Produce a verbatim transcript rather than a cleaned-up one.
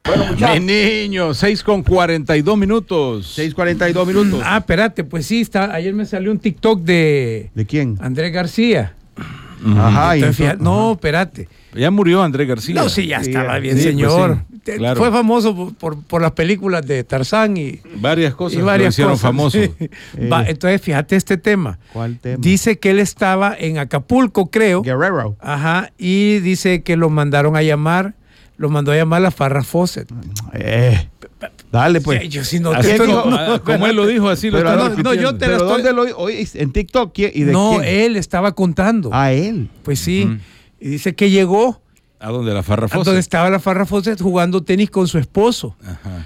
Bueno, muchachos. Mi niño, seis con cuarenta y dos minutos. seis cuarenta y dos minutos. Ah, espérate, pues sí, está, ayer me salió un TikTok de... ¿De quién? Andrés García. Ajá. y Entonces, fíjate, entonces- no, espérate. Ya murió Andrés García. No, sí, ya Sí, estaba bien, sí, pues señor. sí, Te- claro. Fue famoso por, por, por las películas de Tarzán y, Varias cosas y varias lo hicieron cosas. famoso. Sí. Va, entonces, fíjate este tema. ¿Cuál tema? Dice que él estaba en Acapulco, creo. Guerrero. Ajá, y dice que lo mandaron a llamar, lo mandó a llamar la Farrah Fawcett. Eh, dale, pues. Sí, yo sí no Así te- como, no, ah, como él lo dijo, así lo Pero está no, repitiendo. no, yo te- ¿Pero la estoy- dónde lo oí? ¿En TikTok? ¿Quién? ¿Y de no, quién? él estaba contando. A él. Pues sí. Ujú. Y dice que llegó ¿A dónde? La Farrah a Fawcett. donde estaba la Farrah Fawcett jugando tenis con su esposo. Ajá.